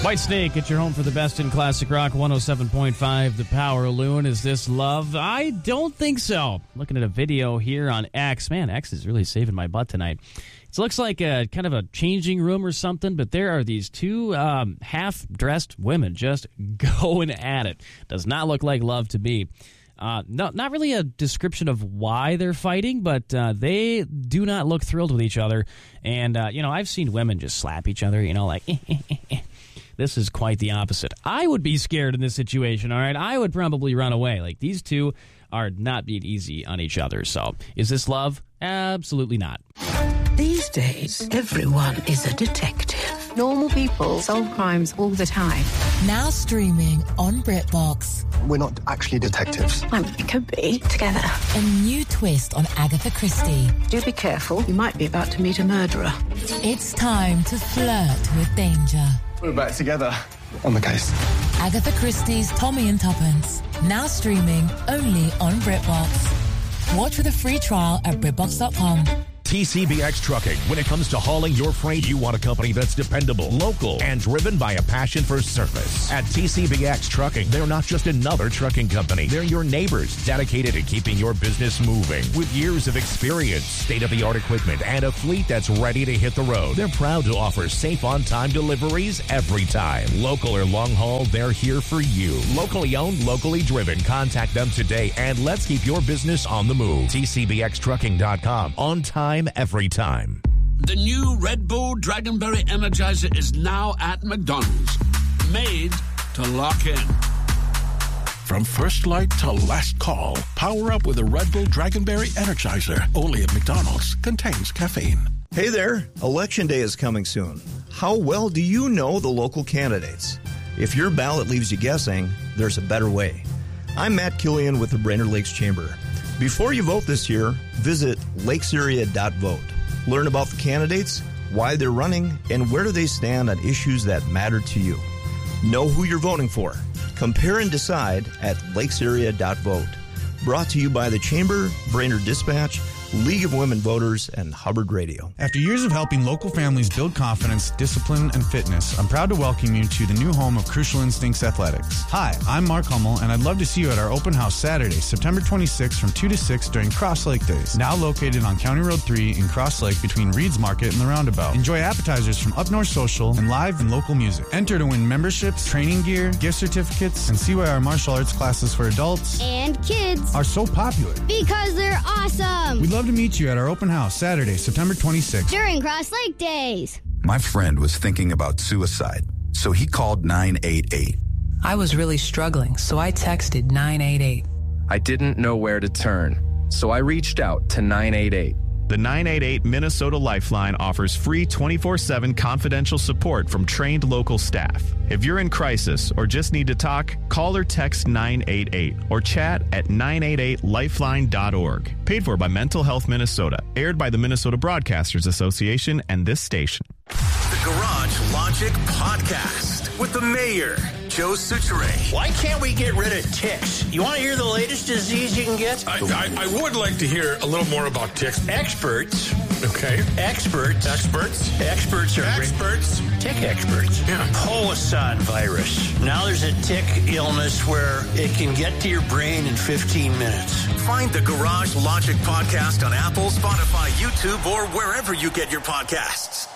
Whitesnake at your home for the best in classic rock. 107.5 The Power Loon. Is this love? I don't think so. Looking at a video here on X. Man, X is really saving my butt tonight. It looks like a kind of a changing room or something, but there are these two half-dressed women just going at it. Does not look like love to me. No, not really a description of why they're fighting, but they do not look thrilled with each other. And, I've seen women just slap each other, like, This is quite the opposite. I would be scared in this situation, all right? I would probably run away. Like, these two are not being easy on each other. So, is this love? Absolutely not. These days, everyone is a detective. Normal people solve crimes all the time. Now streaming on BritBox. We're not actually detectives. We could be together. A new twist on Agatha Christie. Do be careful. You might be about to meet a murderer. It's time to flirt with danger. We're back together on the case. Agatha Christie's Tommy and Tuppence. Now streaming only on BritBox. Watch with a free trial at BritBox.com. TCBX Trucking. When it comes to hauling your freight, you want a company that's dependable, local, and driven by a passion for service. At TCBX Trucking, they're not just another trucking company. They're your neighbors, dedicated to keeping your business moving. With years of experience, state-of-the-art equipment, and a fleet that's ready to hit the road, they're proud to offer safe on-time deliveries every time. Local or long haul, they're here for you. Locally owned, locally driven. Contact them today, and let's keep your business on the move. TCBXTrucking.com. On time, every time. The new Red Bull Dragonberry Energizer is now at McDonald's. Made to lock in. From first light to last call, power up with a Red Bull Dragonberry Energizer. Only at McDonald's. Contains caffeine. Hey there. Election day is coming soon. How well do you know the local candidates? If your ballot leaves you guessing, there's a better way. I'm Matt Killian with the Brainerd Lakes Chamber. Before you vote this year, visit lakesarea.vote. Learn about the candidates, why they're running, and where do they stand on issues that matter to you. Know who you're voting for. Compare and decide at lakesarea.vote. Brought to you by the Chamber, Brainerd Dispatch, League of Women Voters, and Hubbard Radio. After years of helping local families build confidence, discipline, and fitness, I'm proud to welcome you to the new home of Crucial Instincts Athletics. Hi, I'm Mark Hummel, and I'd love to see you at our open house Saturday, September 26th from 2 to 6 during Cross Lake Days, now located on County Road 3 in Cross Lake between Reed's Market and the Roundabout. Enjoy appetizers from Up North Social and live and local music. Enter to win memberships, training gear, gift certificates, and see why our martial arts classes for adults and kids are so popular. Because they're awesome. We'd love to meet you at our open house Saturday, September 26th. During Cross Lake Days. My friend was thinking about suicide, so he called 988. I was really struggling, so I texted 988. I didn't know where to turn, so I reached out to 988. The 988 Minnesota Lifeline offers free 24/7 confidential support from trained local staff. If you're in crisis or just need to talk, call or text 988 or chat at 988lifeline.org. Paid for by Mental Health Minnesota. Aired by the Minnesota Broadcasters Association and this station. The Garage Logic Podcast with the mayor, Joe Suchere. Why can't we get rid of ticks? You want to hear the latest disease you can get? I would like to hear a little more about ticks. Experts. Okay. Experts. Experts are experts. Tick experts. Yeah. Powassan virus. Now there's a tick illness where it can get to your brain in 15 minutes. Find the Garage Logic Podcast on Apple, Spotify, YouTube, or wherever you get your podcasts.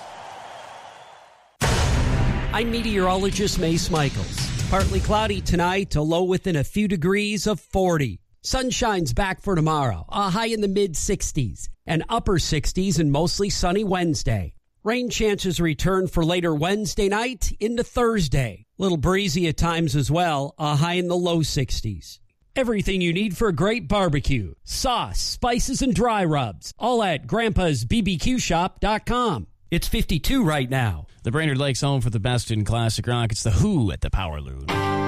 I'm meteorologist Mace Michaels. Partly cloudy tonight, a low within a few degrees of 40. Sunshine's back for tomorrow, a high in the mid-60s, and upper 60s and mostly sunny Wednesday. Rain chances return for later Wednesday night into Thursday. Little breezy at times as well, a high in the low 60s. Everything you need for a great barbecue. Sauce, spices, and dry rubs. All at Grandpa'sBBQShop.com. It's 52 right now. The Brainerd Lakes home for the best in classic rock. It's the Who at the Power Loon.